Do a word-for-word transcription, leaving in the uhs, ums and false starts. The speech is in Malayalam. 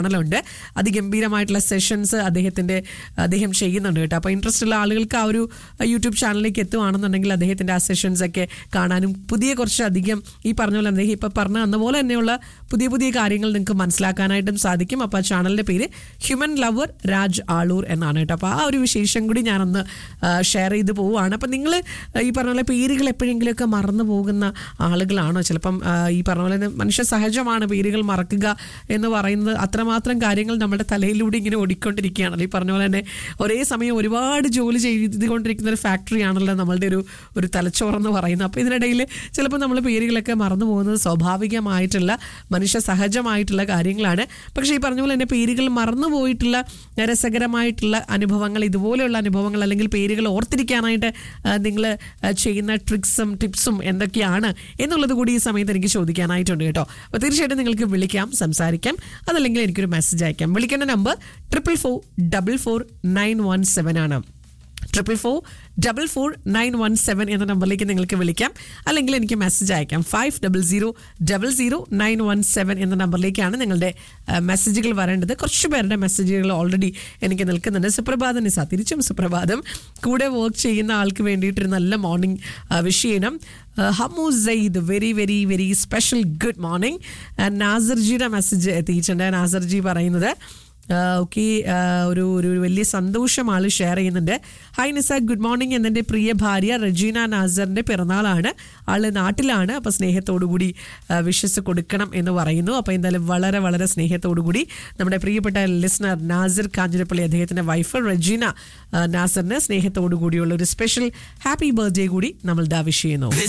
ചാനലുണ്ട്. അതിഗംഭീരമായിട്ടുള്ള സെഷൻസ് അദ്ദേഹത്തിൻ്റെ അദ്ദേഹം ചെയ്യുന്നുണ്ട് കേട്ടോ. അപ്പോൾ ഇൻട്രസ്റ്റ് ഉള്ള ആളുകൾക്ക് ആ ഒരു യൂട്യൂബ് ചാനലിലേക്ക് എത്തുകയാണെന്നുണ്ടെങ്കിൽ അദ്ദേഹത്തിൻ്റെ ആ സെഷൻസ് ഒക്കെ കാണാനും പുതിയ കുറച്ച് അധികം ഈ പറഞ്ഞ പോലെ അദ്ദേഹം ഇപ്പം പറഞ്ഞ അന്നപോലെ തന്നെയുള്ള പുതിയ പുതിയ കാര്യങ്ങൾ നിങ്ങൾക്ക് മനസ്സിലാക്കാനായിട്ടും സാധിക്കും. അപ്പോൾ ആ ചാനലിൻ്റെ പേര് ഹ്യൂമൻ ലവർ രാജ് ആളൂർ എന്നാണ് കേട്ടോ. അപ്പോൾ ആ ഒരു വിശേഷം കൂടി ഞാനൊന്ന് ഷെയർ ചെയ്ത് പോവുകയാണ്. അപ്പം നിങ്ങൾ ഈ പറഞ്ഞ പോലെ പേരുകൾ എപ്പോഴെങ്കിലുമൊക്കെ മറന്നു പോകുന്ന ആളുകളാണോ? ചിലപ്പം ഈ പറഞ്ഞ പോലെ മനുഷ്യ സഹജമാണ് പേരുകൾ മറക്കുക എന്ന് പറയുന്നത്. അത്രമാത്രം കാര്യങ്ങൾ നമ്മുടെ തലയിലൂടെ ഇങ്ങനെ ഓടിക്കൊണ്ടിരിക്കുകയാണല്ലോ. ഈ പറഞ്ഞ പോലെ തന്നെ ഒരേ സമയം ഒരുപാട് ജോലി ചെയ്തുകൊണ്ടിരിക്കുന്ന ഒരു ഫാക്ടറിയാണല്ലോ നമ്മളുടെ ഒരു ഒരു തലച്ചോറെന്ന് പറയുന്നത്. അപ്പോൾ ഇതിനിടയിൽ ചിലപ്പോൾ നമ്മൾ പേരുകളൊക്കെ മറന്നു പോകുന്നത് സ്വാഭാവികമായിട്ടുള്ള മനുഷ്യ സഹജമായിട്ടുള്ള കാര്യങ്ങളാണ്. പക്ഷേ ഈ പറഞ്ഞ പോലെ തന്നെ പേരുകൾ മറന്നു പോയിട്ടുള്ള രസകരമായിട്ടുള്ള അനുഭവങ്ങൾ, ഇതുപോലെയുള്ള അനുഭവങ്ങൾ അല്ലെങ്കിൽ പേരുകൾ ഓർത്തിരിക്കാനായിട്ട് നിങ്ങൾ ചെയ്യുന്ന ട്രിക്സും ടിപ്സും എന്തൊക്കെയാണ് എന്നുള്ളത് കൂടി ഈ സമയത്ത് എനിക്ക് ചോദിക്കാനായിട്ടുണ്ട് കേട്ടോ. അപ്പോൾ തീർച്ചയായിട്ടും നിങ്ങൾക്ക് വിളിക്കാം, സംസാരിക്കാം, അതല്ലെങ്കിൽ എനിക്കൊരു മെസ്സേജ് അയക്കാം. വിളിക്കേണ്ട number triple four double four nine one seven ആണ്. Triple four double four nine one seven എന്ന നമ്പറിലേക്ക് നിങ്ങൾക്ക് വിളിക്കാം, അല്ലെങ്കിൽ എനിക്ക് മെസ്സേജ് അയക്കാം. Five double zero double zero nine one seven എന്ന നമ്പറിലേക്കാണ് നിങ്ങളുടെ മെസ്സേജുകൾ വരേണ്ടത്. കുറച്ച് പേരുടെ മെസ്സേജുകൾ ഓൾറെഡി എനിക്ക് നിൽക്കുന്നുണ്ട്. സുപ്രഭാതം നിസ, തിരിച്ചും സുപ്രഭാതം. കൂടെ വർക്ക് ചെയ്യുന്ന ആൾക്ക് വേണ്ടിയിട്ടൊരു നല്ല മോർണിംഗ് വിഷ് ചെയ്യണം. ഹമു Syed, very very very special good morning. നാസർജിയുടെ message എത്തിയിട്ടുണ്ട്. നാസർജി പറയുന്നത് ഓക്കെ, ഒരു ഒരു വലിയ സന്തോഷം ആൾ ഷെയർ ചെയ്യുന്നുണ്ട്. ഹായ് നിസ, ഗുഡ് മോർണിംഗ്. എന്നെ പ്രിയ ഭാര്യ റജീന നാസറിൻ്റെ പിറന്നാളാണ്. ആൾ നാട്ടിലാണ്. അപ്പോൾ സ്നേഹത്തോടു കൂടി വിഷസ് കൊടുക്കണം എന്ന് പറയുന്നു. അപ്പോൾ എന്തായാലും വളരെ വളരെ സ്നേഹത്തോടു കൂടി നമ്മുടെ പ്രിയപ്പെട്ട ലിസ്ണർ നാസർ കാഞ്ഞിരപ്പള്ളി, അദ്ദേഹത്തിൻ്റെ വൈഫ് റജീന നാസറിന് സ്നേഹത്തോടു കൂടിയുള്ള ഒരു സ്പെഷ്യൽ ഹാപ്പി ബർത്ത്ഡേ കൂടി നമ്മൾ ദാ വിഷ് ചെയ്യുന്നു.